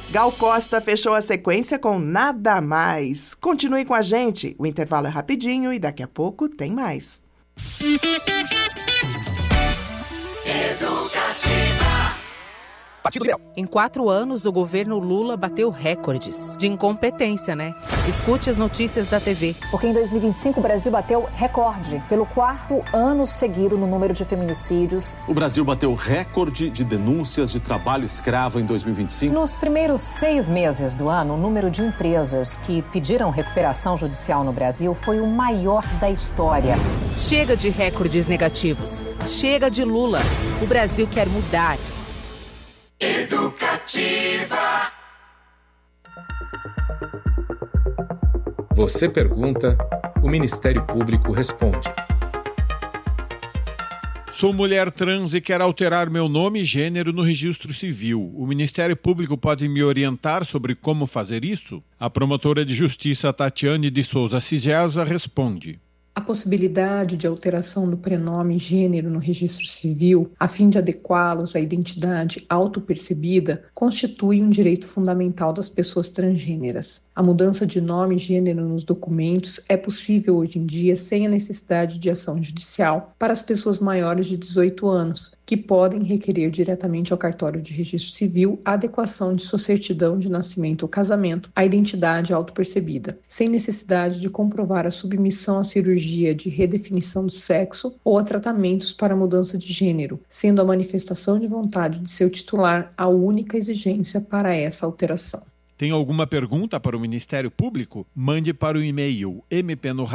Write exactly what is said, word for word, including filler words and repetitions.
Gal Costa fechou a sequência com Nada Mais. Continue com a gente, o intervalo é rapidinho e daqui a pouco tem mais. Educativa. Em quatro anos, o governo Lula bateu recordes de incompetência, né? Escute as notícias da T V. Porque em dois mil e vinte e cinco o Brasil bateu recorde pelo quarto ano seguido no número de feminicídios. O Brasil bateu recorde de denúncias de trabalho escravo em dois mil e vinte e cinco. Nos primeiros seis meses do ano, o número de empresas que pediram recuperação judicial no Brasil foi o maior da história. Chega de recordes negativos. Chega de Lula. O Brasil quer mudar. Educativa. Você pergunta, o Ministério Público responde. Sou mulher trans e quero alterar meu nome e gênero no registro civil. O Ministério Público pode me orientar sobre como fazer isso? A promotora de justiça Tatiane de Souza Cigelza responde. A possibilidade de alteração do prenome e gênero no registro civil, a fim de adequá-los à identidade autopercebida, constitui um direito fundamental das pessoas transgêneras. A mudança de nome e gênero nos documentos é possível hoje em dia sem a necessidade de ação judicial para as pessoas maiores de dezoito anos, que podem requerer diretamente ao cartório de registro civil a adequação de sua certidão de nascimento ou casamento à identidade autopercebida, sem necessidade de comprovar a submissão à cirurgia de redefinição do sexo ou a tratamentos para mudança de gênero, sendo a manifestação de vontade de seu titular a única exigência para essa alteração. Tem alguma pergunta para o Ministério Público? Mande para o e-mail m p no